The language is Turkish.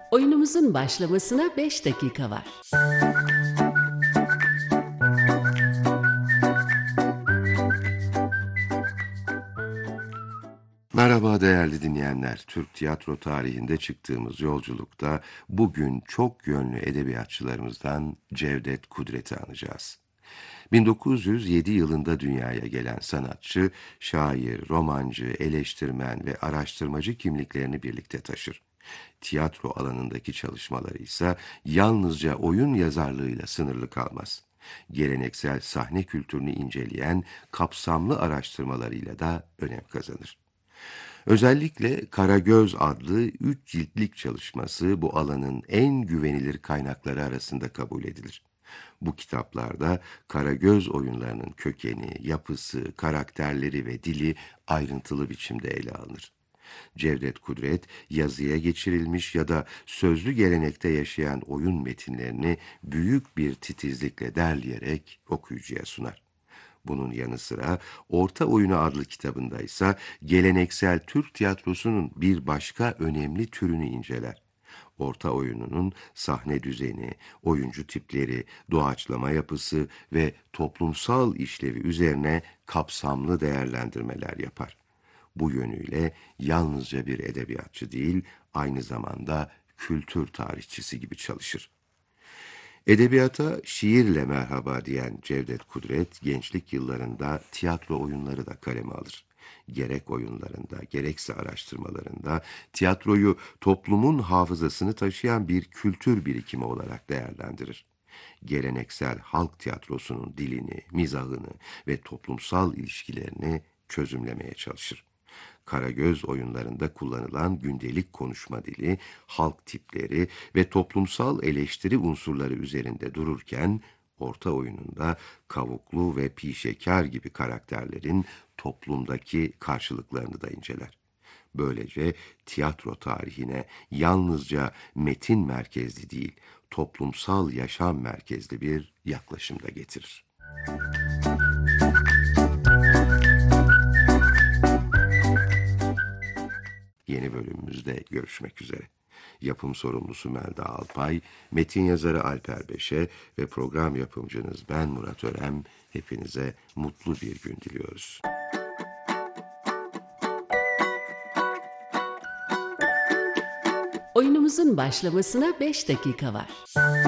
Oyunumuzun başlamasına 5 dakika var. Merhaba değerli dinleyenler. Türk tiyatro tarihinde çıktığımız yolculukta bugün çok yönlü edebiyatçılarımızdan Cevdet Kudret'i anacağız. 1907 yılında dünyaya gelen sanatçı, şair, romancı, eleştirmen ve araştırmacı kimliklerini birlikte taşır. Tiyatro alanındaki çalışmaları ise yalnızca oyun yazarlığıyla sınırlı kalmaz. Geleneksel sahne kültürünü inceleyen kapsamlı araştırmalarıyla da önem kazanır. Özellikle Karagöz adlı 3 ciltlik çalışması bu alanın en güvenilir kaynakları arasında kabul edilir. Bu kitaplarda Karagöz oyunlarının kökeni, yapısı, karakterleri ve dili ayrıntılı biçimde ele alınır. Cevdet Kudret, yazıya geçirilmiş ya da sözlü gelenekte yaşayan oyun metinlerini büyük bir titizlikle derleyerek okuyucuya sunar. Bunun yanı sıra Orta Oyunu adlı kitabında ise geleneksel Türk tiyatrosunun bir başka önemli türünü inceler. Orta oyununun sahne düzeni, oyuncu tipleri, doğaçlama yapısı ve toplumsal işlevi üzerine kapsamlı değerlendirmeler yapar. Bu yönüyle yalnızca bir edebiyatçı değil, aynı zamanda kültür tarihçisi gibi çalışır. Edebiyata şiirle merhaba diyen Cevdet Kudret, gençlik yıllarında tiyatro oyunları da kaleme alır. Gerek oyunlarında, gerekse araştırmalarında tiyatroyu toplumun hafızasını taşıyan bir kültür birikimi olarak değerlendirir. Geleneksel halk tiyatrosunun dilini, mizahını ve toplumsal ilişkilerini çözümlemeye çalışır. Karagöz oyunlarında kullanılan gündelik konuşma dili, halk tipleri ve toplumsal eleştiri unsurları üzerinde dururken, orta oyununda Kavuklu ve Pişekar gibi karakterlerin toplumdaki karşılıklarını da inceler. Böylece tiyatro tarihine yalnızca metin merkezli değil, toplumsal yaşam merkezli bir yaklaşım da getirir. Yeni bölümümüzde görüşmek üzere. Yapım sorumlusu Melda Alpay, metin yazarı Alper Beşe ve program yapımcınız ben Murat Örem. Hepinize mutlu bir gün diliyoruz. Oyunumuzun başlamasına 5 dakika var.